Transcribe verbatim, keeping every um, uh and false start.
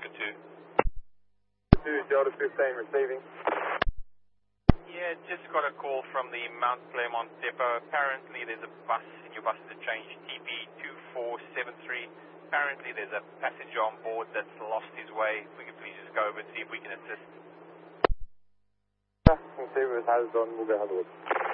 Oscar two. two, Delta fifteen receiving. Yeah, just got a call from the Mount Claremont depot. Apparently there's a bus in your bus interchange, T B two four seven three. Apparently there's a passenger on board that's lost his way. If we could please just go over and see if we can assist. We'll see if it has on, we'll go have a look.